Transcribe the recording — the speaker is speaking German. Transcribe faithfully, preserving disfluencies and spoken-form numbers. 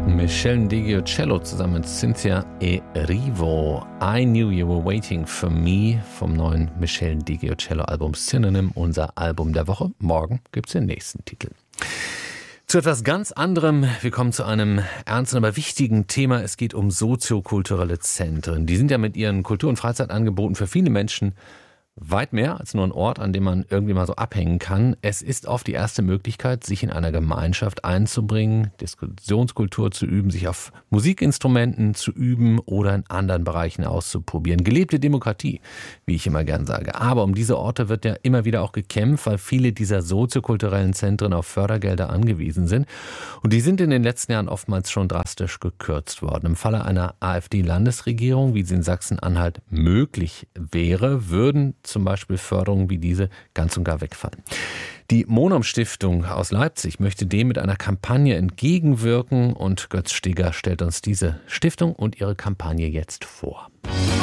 Michel Deggio-Cello zusammen mit Cynthia Erivo. I Knew You Were Waiting For Me vom neuen Michel Deggio-Cello-Album Synonym, unser Album der Woche. Morgen gibt es den nächsten Titel. Zu etwas ganz anderem. Wir kommen zu einem ernsten, aber wichtigen Thema. Es geht um soziokulturelle Zentren. Die sind ja mit ihren Kultur- und Freizeitangeboten für viele Menschen weit mehr als nur ein Ort, an dem man irgendwie mal so abhängen kann. Es ist oft die erste Möglichkeit, sich in einer Gemeinschaft einzubringen, Diskussionskultur zu üben, sich auf Musikinstrumenten zu üben oder in anderen Bereichen auszuprobieren. Gelebte Demokratie, wie ich immer gern sage. Aber um diese Orte wird ja immer wieder auch gekämpft, weil viele dieser soziokulturellen Zentren auf Fördergelder angewiesen sind. Und die sind in den letzten Jahren oftmals schon drastisch gekürzt worden. Im Falle einer AfD-Landesregierung, wie sie in Sachsen-Anhalt möglich wäre, würden zum Beispiel Förderungen wie diese ganz und gar wegfallen. Die Monum-Stiftung aus Leipzig möchte dem mit einer Kampagne entgegenwirken und Götz Stegger stellt uns diese Stiftung und ihre Kampagne jetzt vor.